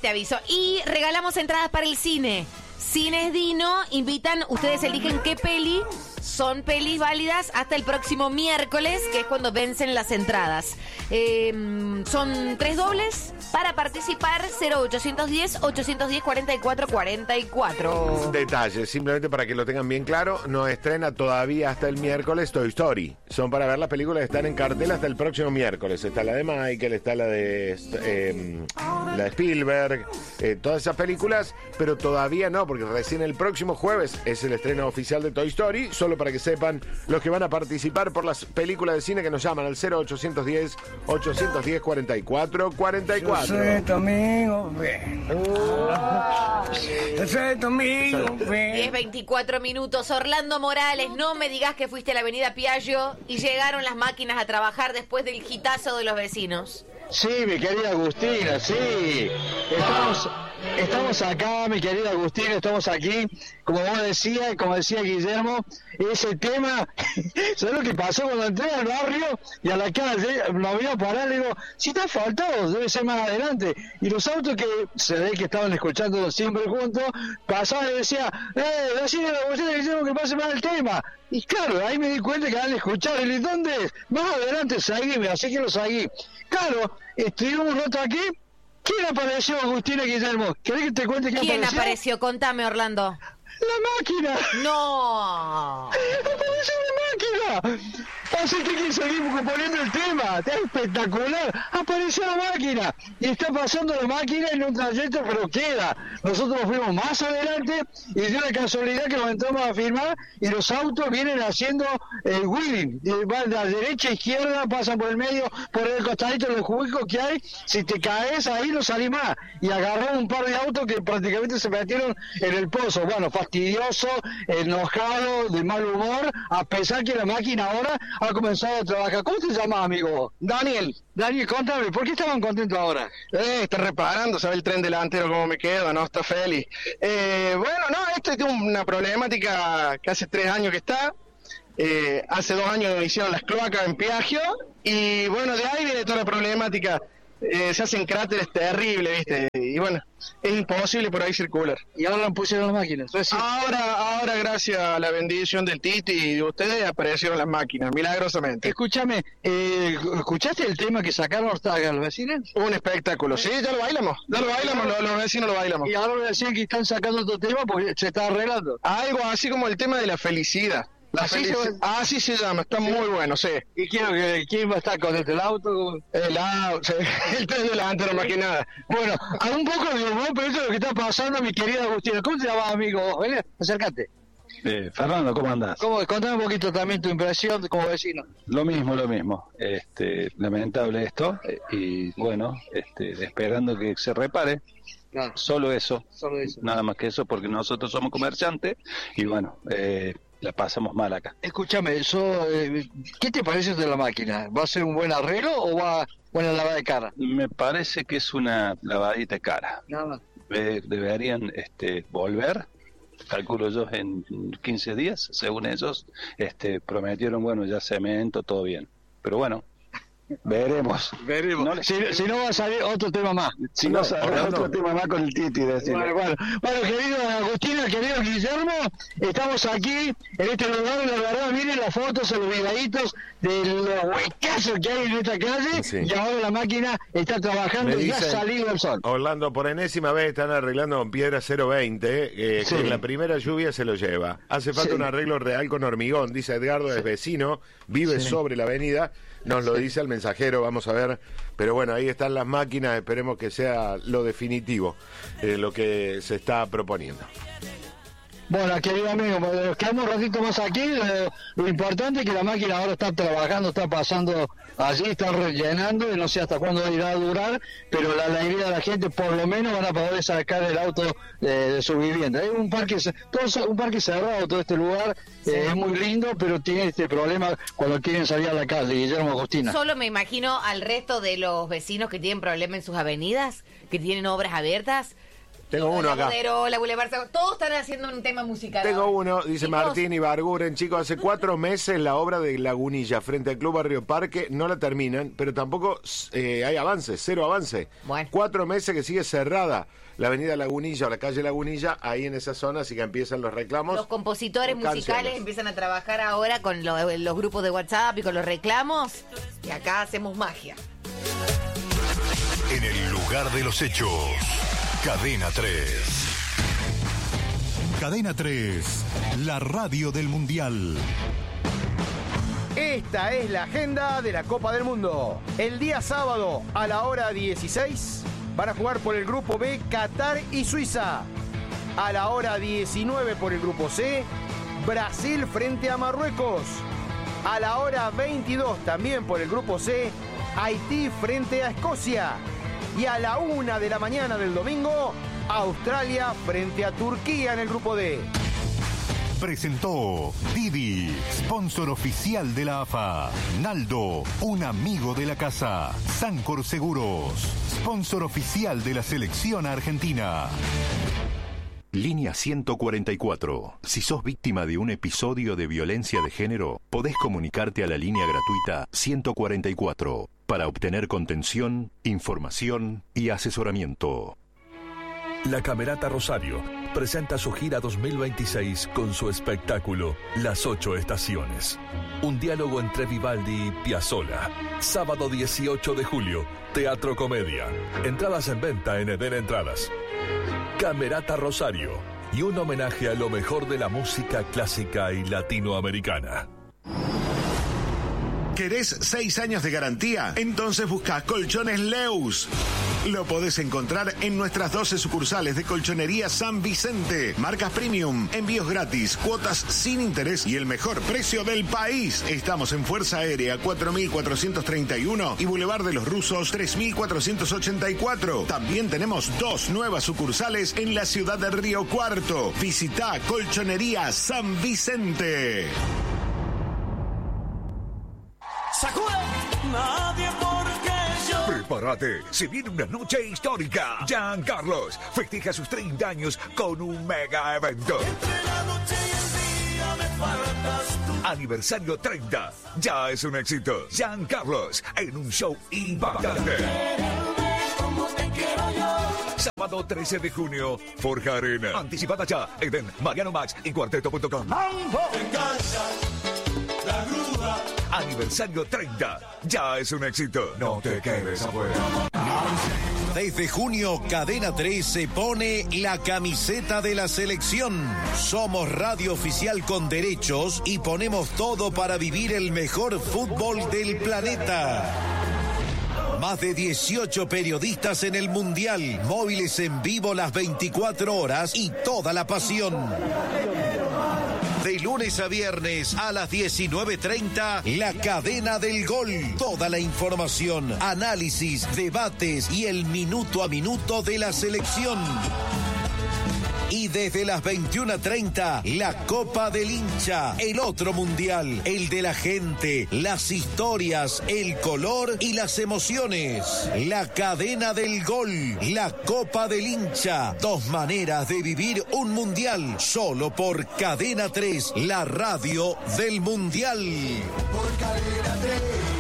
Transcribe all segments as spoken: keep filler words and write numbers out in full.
te aviso. Y regalamos entradas para el cine. Cines Dino, invitan, ustedes eligen qué peli. Son pelis válidas hasta el próximo miércoles, que es cuando vencen las entradas. Eh, son tres dobles. Para participar, cero ochocientos diez, ochocientos diez, cuarenta y cuatro, cuarenta y cuatro. Detalles, simplemente para que lo tengan bien claro, no estrena todavía hasta el miércoles Toy Story. Son para ver las películas que están en cartel hasta el próximo miércoles. Está la de Michael, está la de eh, la de Spielberg, eh, todas esas películas, pero todavía no, porque recién el próximo jueves es el estreno oficial de Toy Story. Solo para que sepan los que van a participar por las películas de cine, que nos llaman al cero ochocientos diez, ochocientos diez, cuarenta y cuatro, cuarenta y cuatro. Yo soy tu amigo, ven. Yo soy tu amigo, ven. diez veinticuatro minutos. Orlando Morales, no me digas que fuiste a la avenida Piaggio y llegaron las máquinas a trabajar después del hitazo de los vecinos. Sí, mi querida Agustina, sí. Estamos, estamos acá, mi querida Agustina, estamos aquí. Como vos decías, como decía Guillermo, ese tema, ¿sabes lo que pasó cuando entré al barrio y a la calle? Lo vi a parar, le digo, si está faltado, debe ser más adelante. Y los autos que se ve que estaban escuchando siempre juntos, pasaban y decía, eh, decime a la Agustina Guillermo que pase más el tema. Y claro, ahí me di cuenta que han escuchado. Y le dije, ¿dónde es? Más adelante, seguime, así que lo seguí. Claro, estuvimos un rato aquí. ¿Quién apareció, Agustina Guillermo? ¿Querés que te cuente quién apareció? ¿Quién apareció? Contame, Orlando. ¡La máquina! ¡No! ¡Apareció la máquina! Así que seguimos componiendo el tema. ¡Está espectacular! ¡Apareció la máquina! Y está pasando la máquina en un trayecto, pero queda. Nosotros fuimos más adelante y dio la casualidad que nos entramos a firmar y los autos vienen haciendo el wheeling. Van de la derecha a izquierda, pasan por el medio, por el costadito de los huecos que hay. Si te caes ahí no salís más. Y agarró un par de autos que prácticamente se metieron en el pozo. Bueno, fastidioso, enojado, de mal humor, a pesar que la máquina ahora ha comenzado a trabajar. ¿Cómo te llamas, amigo? Daniel. Daniel, contame, ¿por qué estaban contentos ahora? Eh, está reparando, sabe el tren delantero cómo me queda, ¿no? Está feliz. Eh, bueno, no, esto es una problemática que hace tres años que está. Eh, hace dos años hicieron las cloacas en Piaggio y bueno, de ahí viene toda la problemática. Eh, se hacen cráteres terribles, ¿viste? Y bueno, es imposible por ahí circular. Y ahora pusieron las máquinas. Entonces, ahora, ahora gracias a la bendición del Titi y de ustedes aparecieron las máquinas, milagrosamente. Escúchame, eh, ¿escuchaste el tema que sacaron los vecinos? Un espectáculo, sí, ya lo bailamos, ya lo bailamos, los, los vecinos lo bailamos. Y ahora me decían que están sacando otro tema porque se está arreglando. Algo así como el tema de la felicidad. La ¿Así, felici- se va? Así se llama, está Sí. muy bueno, sí. ¿Y quién, que- quién va a estar con este, el auto? El auto, sí, el tren delantero más que nada. Bueno, a un poco de humor, pero esto es lo que está pasando, mi querida Agustina. ¿Cómo te llamas, amigo? Ven, acércate. Eh, Fernando, ¿cómo andás? ¿Cómo? Contame un poquito también tu impresión como vecino. Lo mismo, lo mismo. Este, lamentable esto eh, y bueno, este, esperando que se repare. Claro. Solo eso, Solo eso. nada más que eso, porque nosotros somos comerciantes y bueno, eh, la pasamos mal acá. Escúchame, eso, eh, ¿qué te parece de la máquina? ¿Va a ser un buen arreglo o va a una lavada de cara? Me parece que es una lavadita de cara. Nada más. Eh, deberían este, volver, calculo yo, en quince días, según ellos, este, prometieron, bueno, ya cemento, todo bien. Pero bueno, veremos. Veremos. No le- si, si no va a salir otro tema más. Si no, No, sale Orlando. otro tema más con el Titi, decirle. Bueno, bueno, bueno, querido Agustina, querido Guillermo, estamos aquí en este lugar y la verdad, miren las fotos, los videitos de los huecazos que hay en esta calle Sí. y ahora la máquina está trabajando Me y ya ha dicen- salido el sol. Orlando, por enésima vez están arreglando con piedra cero veinte, eh, Sí. que en la primera lluvia se lo lleva. Hace falta Sí. un arreglo real con hormigón, dice Edgardo, es vecino, vive Sí. sobre la avenida, nos lo dice el mensajero, vamos a ver. Pero bueno, ahí están las máquinas, esperemos que sea lo definitivo, eh, lo que se está proponiendo. Bueno, querido amigo, nos quedamos un ratito más aquí. eh, Lo importante es que la máquina ahora está trabajando, está pasando allí, está rellenando y no sé hasta cuándo irá a durar, pero la alegría de la gente, por lo menos van a poder sacar el auto eh, de su vivienda. Es un parque, ce- todo, un parque cerrado, todo este lugar, eh, es muy lindo, pero tiene este problema cuando quieren salir a la calle. Guillermo, Agustina. Solo me imagino al resto de los vecinos que tienen problemas en sus avenidas, que tienen obras abiertas, Tengo uno la acá. Bodero, la Boulevard, todos están haciendo un tema musical. Tengo ahora. uno, dice Chicos, Martín Ibarguren. Chicos, hace cuatro meses la obra de Lagunilla frente al Club Barrio Parque no la terminan, pero tampoco eh, hay avance, cero avance. Bueno. Cuatro meses que sigue cerrada la avenida Lagunilla o la calle Lagunilla, ahí en esa zona, así que empiezan los reclamos. Los compositores con musicales canciones. empiezan a trabajar ahora con lo- los grupos de WhatsApp y con los reclamos, y acá hacemos magia. En el lugar de los hechos, Cadena tres. Cadena tres, la radio del Mundial. Esta es la agenda de la Copa del Mundo. El día sábado a la hora dieciséis van a jugar por el grupo B Qatar y Suiza. A la hora diecinueve por el grupo C, Brasil frente a Marruecos. A la hora veintidós también por el grupo C, Haití frente a Escocia. Y a la una de la mañana del domingo, Australia frente a Turquía en el grupo D. Presentó Didi, sponsor oficial de la A F A. Naldo, un amigo de la casa. Sancor Seguros, sponsor oficial de la selección argentina. Línea ciento cuarenta y cuatro. Si sos víctima de un episodio de violencia de género, podés comunicarte a la línea gratuita ciento cuarenta y cuatro para obtener contención, información y asesoramiento. La Camerata Rosario presenta su gira dos mil veintiséis con su espectáculo Las Ocho Estaciones. Un diálogo entre Vivaldi y Piazzolla. Sábado dieciocho de julio, Teatro Comedia. Entradas en venta en Eden Entradas. Camerata Rosario y un homenaje a lo mejor de la música clásica y latinoamericana. ¿Querés seis años de garantía? Entonces busca Colchones Leus. Lo podés encontrar en nuestras doce sucursales de Colchonería San Vicente. Marcas premium, envíos gratis, cuotas sin interés y el mejor precio del país. Estamos en Fuerza Aérea cuatro mil cuatrocientos treinta y uno y Boulevard de los Rusos tres mil cuatrocientos ochenta y cuatro. También tenemos dos nuevas sucursales en la ciudad de Río Cuarto. Visita Colchonería San Vicente. ¡Sacude! Nadie porque yo. Prepárate, se viene una noche histórica. Jean Carlos festeja sus treinta años con un mega evento. Entre la noche y el día me faltas tú. Aniversario treinta. Ya es un éxito. Jean Carlos en un show impactante. Como te quiero yo. Sábado trece de junio, Forja Arena. Anticipada ya, Eden, Mariano Max y cuarteto punto com. Te engancha la grúa. Aniversario treinta. Ya es un éxito. No te quedes afuera. Desde junio, Cadena tres se pone la camiseta de la selección. Somos radio oficial con derechos y ponemos todo para vivir el mejor fútbol del planeta. Más de dieciocho periodistas en el Mundial, móviles en vivo las veinticuatro horas y toda la pasión. De lunes a viernes a las diecinueve treinta, La Cadena del Gol. Toda la información, análisis, debates y el minuto a minuto de la selección. Y desde las veintiuna treinta, la Copa del Hincha, el otro mundial, el de la gente, las historias, el color y las emociones. La Cadena del Gol, la Copa del Hincha, dos maneras de vivir un mundial, solo por Cadena tres, la radio del mundial. Por Cadena tres.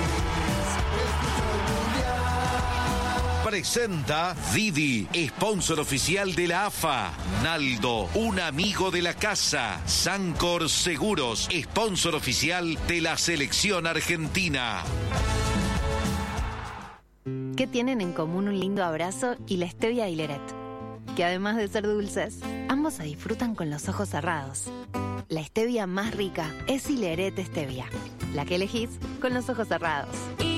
Presenta Didi, sponsor oficial de la A F A. Naldo, un amigo de la casa. Sancor Seguros, sponsor oficial de la selección argentina. ¿Qué tienen en común un lindo abrazo y la stevia y Leret? Que además de ser dulces, ambos se disfrutan con los ojos cerrados. La stevia más rica es Hileret Stevia, la que elegís con los ojos cerrados.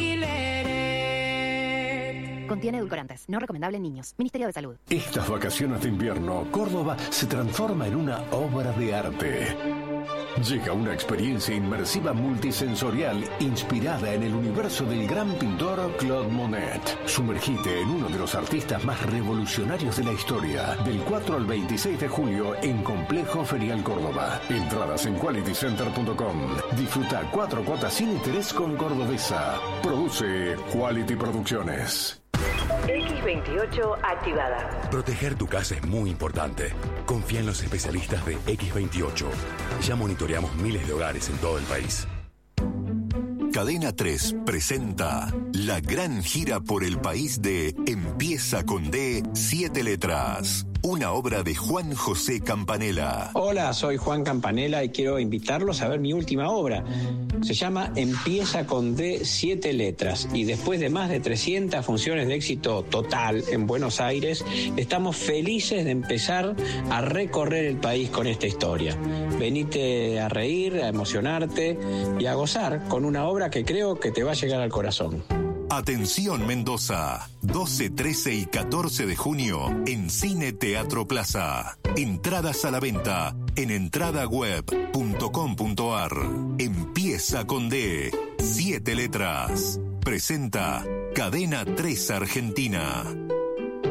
Contiene edulcorantes, no recomendable en niños. Ministerio de Salud. Estas vacaciones de invierno, Córdoba se transforma en una obra de arte. Llega una experiencia inmersiva multisensorial inspirada en el universo del gran pintor Claude Monet. Sumergite en uno de los artistas más revolucionarios de la historia. Del cuatro al veintiséis de julio en Complejo Ferial Córdoba. Entradas en quality center punto com. Disfruta cuatro cuotas sin interés con Cordobesa. Produce Quality Producciones. X X veintiocho activada. Proteger tu casa es muy importante. Confía en los especialistas de X veintiocho. Ya monitoreamos miles de hogares en todo el país. Cadena tres presenta la gran gira por el país de Empieza con D, siete letras. Una obra de Juan José Campanella. Hola, soy Juan Campanella y quiero invitarlos a ver mi última obra. Se llama Empieza con D, siete letras. Y después de más de trescientas funciones de éxito total en Buenos Aires, estamos felices de empezar a recorrer el país con esta historia. Venite a reír, a emocionarte y a gozar con una obra que creo que te va a llegar al corazón. Atención Mendoza, doce, trece y catorce de junio en Cine Teatro Plaza. Entradas a la venta en entradaweb punto com punto ar. Empieza con D, siete letras. Presenta Cadena tres Argentina.